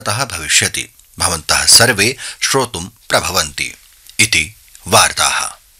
तः भविष्यति। भवन्तः सर्वे श्रोतुं प्रभवन्ति इति वार्ताः।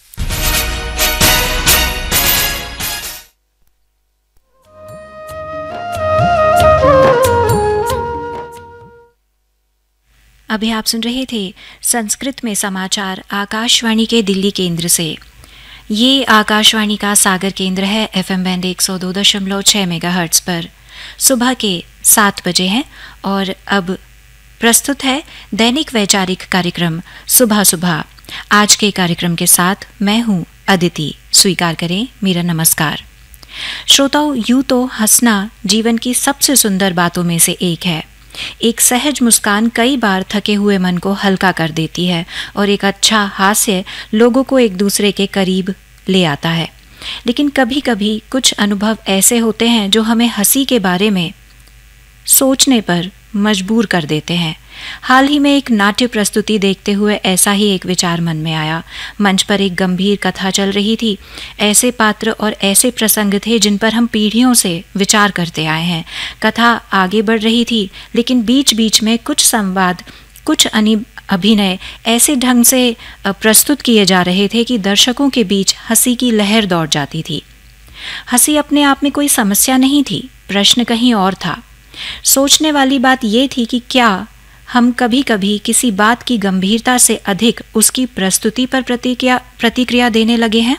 अभी आप सुन रहे थे संस्कृत में समाचार आकाशवाणी के दिल्ली केंद्र से। ये आकाशवाणी का सागर केंद्र है। FM बैंड 102.6 मेगाहर्ट्ज पर सुबह के 7 बजे हैं और अब प्रस्तुत है दैनिक वैचारिक कार्यक्रम सुबह सुबह। आज के कार्यक्रम के साथ मैं हूं अदिति। स्वीकार करें मेरा नमस्कार। श्रोताओं, यूं तो हंसना जीवन की सबसे सुंदर बातों में से एक है। एक सहज मुस्कान कई बार थके हुए मन को हल्का कर देती है और एक अच्छा हास्य लोगों को एक दूसरे के करीब ले आता है। लेकिन कभी कभी कुछ अनुभव ऐसे होते हैं जो हमें हंसी के बारे में सोचने पर मजबूर कर देते हैं। हाल ही में एक नाट्य प्रस्तुति देखते हुए ऐसा ही एक विचार मन में आया। मंच पर एक गंभीर कथा चल रही थी। ऐसे पात्र और ऐसे प्रसंग थे जिन पर हम पीढ़ियों से विचार करते आए हैं। कथा आगे बढ़ रही थी, लेकिन बीच बीच में कुछ संवाद, कुछ अभिनय ऐसे ढंग से प्रस्तुत किए जा रहे थे कि दर्शकों के बीच हंसी की लहर दौड़ जाती थी। हंसी अपने आप में कोई समस्या नहीं थी, प्रश्न कहीं और था। सोचने वाली बात यह थी कि क्या हम कभी कभी किसी बात की गंभीरता से अधिक उसकी प्रस्तुति पर प्रतिक्रिया देने लगे हैं।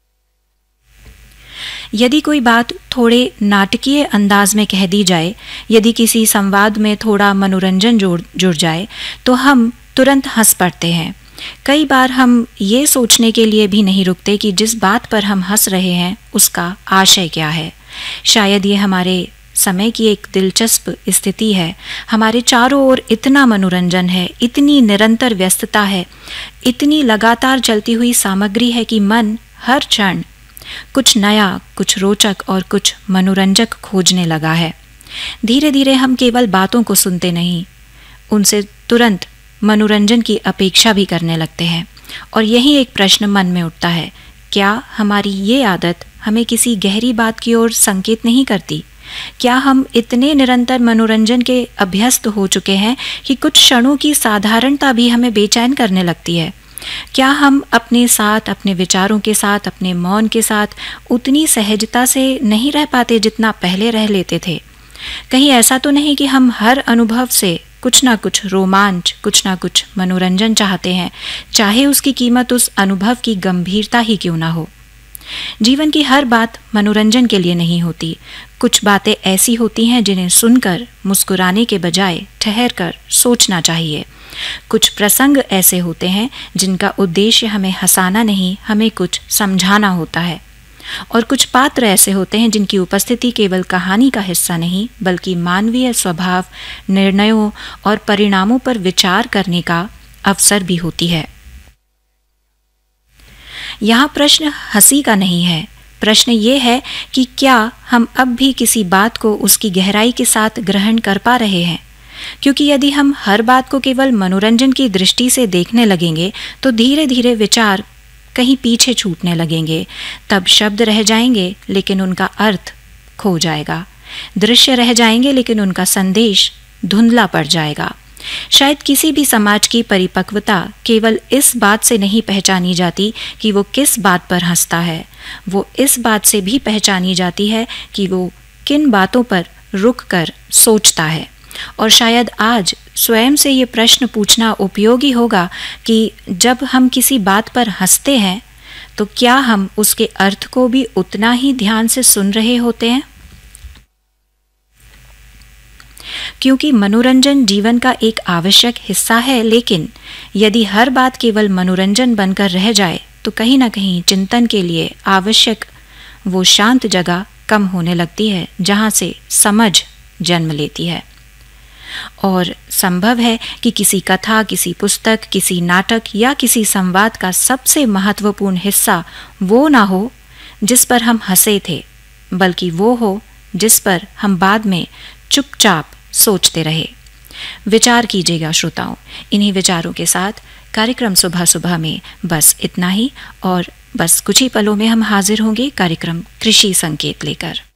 यदि कोई बात थोड़े नाटकीय अंदाज में कह दी जाए, यदि किसी संवाद में थोड़ा मनोरंजन जुड़ जाए, तो हम तुरंत हंस पड़ते हैं। कई बार हम ये सोचने के लिए भी नहीं रुकते कि जिस बात पर हम हंस रहे हैं उसका आशय क्या है। शायद ये हमारे समय की एक दिलचस्प स्थिति है। हमारे चारों ओर इतना मनोरंजन है, इतनी निरंतर व्यस्तता है, इतनी लगातार चलती हुई सामग्री है कि मन हर क्षण कुछ नया, कुछ रोचक और कुछ मनोरंजक खोजने लगा है। धीरे धीरे हम केवल बातों को सुनते नहीं, उनसे तुरंत मनोरंजन की अपेक्षा भी करने लगते हैं। और यही एक प्रश्न मन में उठता है, क्या हमारी ये आदत हमें किसी गहरी बात की ओर संकेत नहीं करती? क्या हम इतने निरंतर मनोरंजन के अभ्यस्त हो चुके हैं कि कुछ क्षणों की साधारणता भी हमें बेचैन करने लगती है? क्या हम अपने साथ, अपने विचारों के साथ, अपने मौन के साथ उतनी सहजता से नहीं रह पाते जितना पहले रह लेते थे? कहीं ऐसा तो नहीं कि हम हर अनुभव से कुछ ना कुछ रोमांच, कुछ ना कुछ मनोरंजन चाहते हैं, चाहे उसकी कीमत उस अनुभव की गंभीरता ही क्यों ना हो? जीवन की हर बात मनोरंजन के लिए नहीं होती। कुछ बातें ऐसी होती हैं जिन्हें सुनकर मुस्कुराने के बजाय ठहर कर सोचना चाहिए। कुछ प्रसंग ऐसे होते हैं जिनका उद्देश्य हमें हंसाना नहीं, हमें कुछ समझाना होता है। और कुछ पात्र ऐसे होते हैं जिनकी उपस्थिति केवल कहानी का हिस्सा नहीं, बल्कि मानवीय स्वभाव, निर्णयों और परिणामों पर विचार करने का अवसर भी होती है। यहाँ प्रश्न हंसी का नहीं है। प्रश्न ये है कि क्या हम अब भी किसी बात को उसकी गहराई के साथ ग्रहण कर पा रहे हैं? क्योंकि यदि हम हर बात को केवल मनोरंजन की दृष्टि से देखने लगेंगे, तो धीरे धीरे विचार कहीं पीछे छूटने लगेंगे। तब शब्द रह जाएंगे लेकिन उनका अर्थ खो जाएगा। दृश्य रह जाएंगे लेकिन उनका संदेश धुंधला पड़ जाएगा। शायद किसी भी समाज की परिपक्वता केवल इस बात से नहीं पहचानी जाती कि वो किस बात पर हंसता है, वो इस बात से भी पहचानी जाती है कि वो किन बातों पर रुक कर सोचता है। और शायद आज स्वयं से ये प्रश्न पूछना उपयोगी होगा कि जब हम किसी बात पर हंसते हैं तो क्या हम उसके अर्थ को भी उतना ही ध्यान से सुन रहे होते हैं? क्योंकि मनोरंजन जीवन का एक आवश्यक हिस्सा है, लेकिन यदि हर बात केवल मनोरंजन बनकर रह जाए तो कहीं ना कहीं चिंतन के लिए आवश्यक वो शांत जगह कम होने लगती है जहाँ से समझ जन्म लेती है। और संभव है कि किसी कथा, किसी पुस्तक, किसी नाटक या किसी संवाद का सबसे महत्वपूर्ण हिस्सा वो ना हो जिस पर हम हंसे थे, बल्कि वो हो जिस पर हम बाद में चुपचाप सोचते रहे। विचार कीजिएगा श्रोताओं। इन्हीं विचारों के साथ कार्यक्रम सुबह सुबह में बस इतना ही, और बस कुछ ही पलों में हम हाजिर होंगे कार्यक्रम कृषि संकेत लेकर।